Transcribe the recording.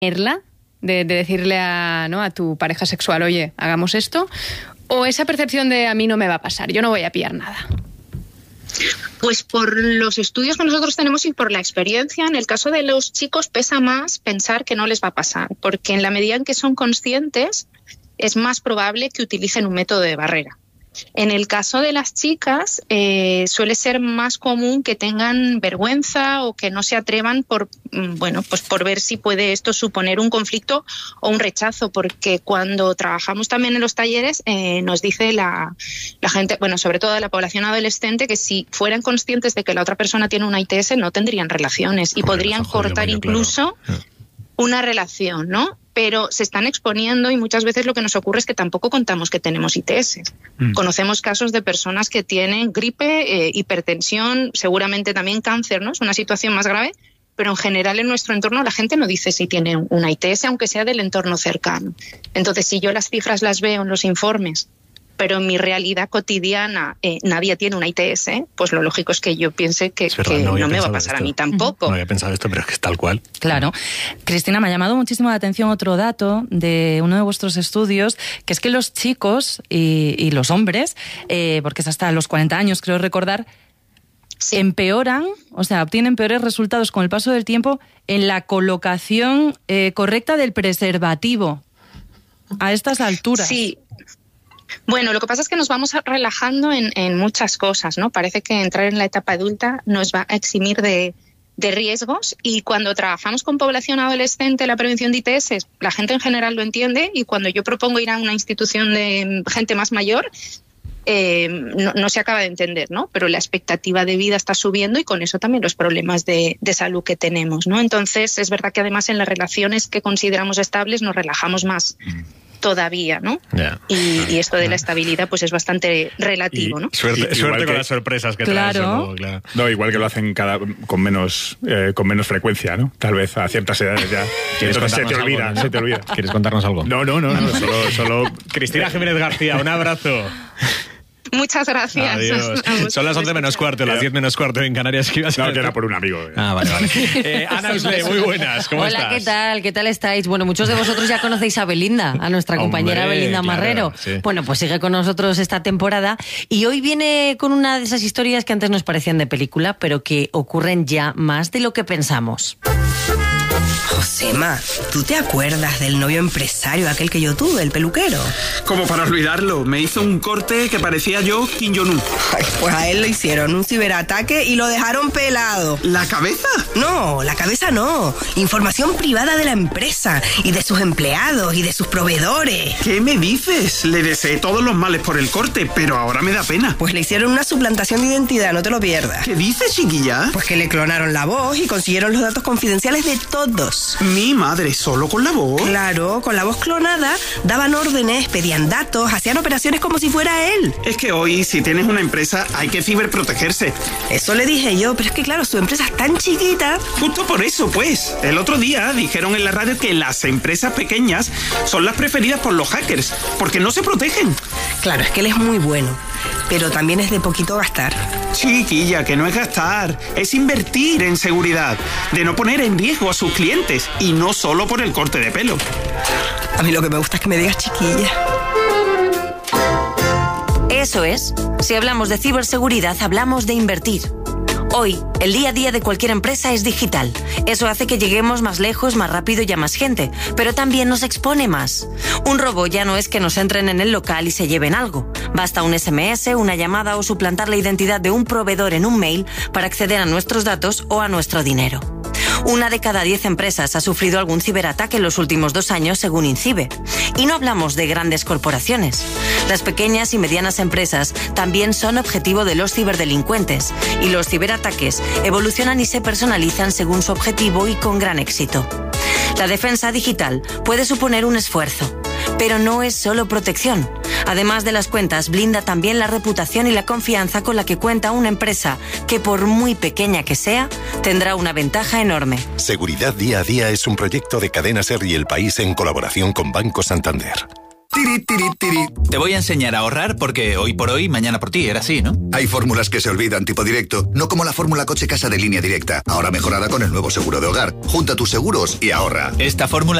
de decirle a tu pareja sexual, oye, hagamos esto, o esa percepción de a mí no me va a pasar, yo no voy a pillar nada? Pues por los estudios que nosotros tenemos y por la experiencia, en el caso de los chicos pesa más pensar que no les va a pasar, porque en la medida en que son conscientes es más probable que utilicen un método de barrera. En el caso de las chicas suele ser más común que tengan vergüenza o que no se atrevan por ver si puede esto suponer un conflicto o un rechazo, porque cuando trabajamos también en los talleres nos dice la gente, sobre todo de la población adolescente, que si fueran conscientes de que la otra persona tiene una ITS no tendrían relaciones y podrían cortar incluso una relación, ¿no? Pero se están exponiendo y muchas veces lo que nos ocurre es que tampoco contamos que tenemos ITS. Conocemos casos de personas que tienen gripe, hipertensión, seguramente también cáncer, ¿no? Es una situación más grave, pero en general en nuestro entorno la gente no dice si tiene una ITS, aunque sea del entorno cercano. Entonces, si yo las cifras las veo en los informes, pero en mi realidad cotidiana nadie tiene una ITS, pues lo lógico es que yo piense que no me va a pasar a mí tampoco. No había pensado esto, pero es que es tal cual. Claro. Cristina, me ha llamado muchísimo la atención otro dato de uno de vuestros estudios, que es que los chicos y los hombres, porque es hasta los 40 años, creo recordar, sí, empeoran, o sea, obtienen peores resultados con el paso del tiempo en la colocación correcta del preservativo a estas alturas. Sí. Bueno, lo que pasa es que nos vamos relajando en muchas cosas, ¿no? Parece que entrar en la etapa adulta nos va a eximir de riesgos, y cuando trabajamos con población adolescente la prevención de ITS, la gente en general lo entiende, y cuando yo propongo ir a una institución de gente más mayor, no se acaba de entender, ¿no? Pero la expectativa de vida está subiendo y con eso también los problemas de salud que tenemos, ¿no? Entonces es verdad que además en las relaciones que consideramos estables nos relajamos más todavía, ¿no? Yeah. Y esto de la estabilidad pues es bastante relativo, ¿no? Suerte con las sorpresas que traes. Claro. No, igual que lo hacen con menos frecuencia, ¿no? Tal vez a ciertas edades ya. Entonces se te olvida. ¿Quieres contarnos algo? No. Solo Cristina Jiménez García, un abrazo. Muchas gracias. Adiós. Son las 11 menos cuarto, las 10 menos cuarto en Canarias. Que ibas a que era por un amigo. Vale. Ana Usle, muy buenas. ¿Cómo estás? Hola, ¿qué tal estáis? Bueno, muchos de vosotros ya conocéis a Belinda, a nuestra compañera Belinda Marrero. Sí. Bueno, pues sigue con nosotros esta temporada y hoy viene con una de esas historias que antes nos parecían de película, pero que ocurren ya más de lo que pensamos. Josema, ¿tú te acuerdas del novio empresario aquel que yo tuve, el peluquero? Como para olvidarlo, me hizo un corte que parecía yo Kim Jong-un. Ay, pues a él le hicieron un ciberataque y lo dejaron pelado. ¿La cabeza? No, la cabeza no. Información privada de la empresa y de sus empleados y de sus proveedores. ¿Qué me dices? Le deseé todos los males por el corte, pero ahora me da pena. Pues le hicieron una suplantación de identidad, no te lo pierdas. ¿Qué dices, chiquilla? Pues que le clonaron la voz y consiguieron los datos confidenciales de todos. Mi madre, ¿solo con la voz? Claro, con la voz clonada, daban órdenes, pedían datos, hacían operaciones como si fuera él. Es que hoy, si tienes una empresa, hay que ciberprotegerse. Eso le dije yo, pero es que claro, su empresa es tan chiquita. Justo por eso, pues. El otro día dijeron en la radio que las empresas pequeñas son las preferidas por los hackers, porque no se protegen. Claro, es que él es muy bueno, pero también es de poquito gastar. Chiquilla, que no es gastar, es invertir en seguridad, de no poner en riesgo a sus clientes, y no solo por el corte de pelo. A mí lo que me gusta es que me digas chiquilla. Eso es. Si hablamos de ciberseguridad, hablamos de invertir. Hoy, el día a día de cualquier empresa es digital. Eso hace que lleguemos más lejos, más rápido y a más gente, pero también nos expone más. Un robo ya no es que nos entren en el local y se lleven algo. Basta un SMS, una llamada o suplantar la identidad de un proveedor en un mail para acceder a nuestros datos o a nuestro dinero. 1 de cada 10 empresas ha sufrido algún ciberataque en los últimos 2 años, según INCIBE. Y no hablamos de grandes corporaciones. Las pequeñas y medianas empresas también son objetivo de los ciberdelincuentes, y los ciberataques evolucionan y se personalizan según su objetivo y con gran éxito. La defensa digital puede suponer un esfuerzo, pero no es solo protección. Además de las cuentas, blinda también la reputación y la confianza con la que cuenta una empresa que, por muy pequeña que sea, tendrá una ventaja enorme. Seguridad Día a Día es un proyecto de Cadena SER y El País en colaboración con Banco Santander. Tiri, tiri, tiri. Te voy a enseñar a ahorrar porque hoy por hoy, mañana por ti, era así, ¿no? Hay fórmulas que se olvidan, tipo directo, no como la fórmula coche-casa de Línea Directa, ahora mejorada con el nuevo seguro de hogar. Junta tus seguros y ahorra. Esta fórmula